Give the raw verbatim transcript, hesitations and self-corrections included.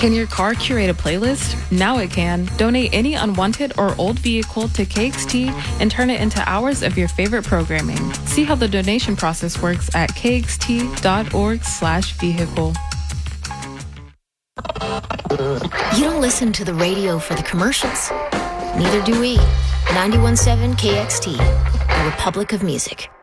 Can your car curate a playlist? Now it can. Donate any unwanted or old vehicle to K X T and turn it into hours of your favorite programming. See how the donation process works at kxt.org slash vehicle. You don't listen to the radio for the commercials. Neither do we. ninety-one point seven K X T, the Republic of Music.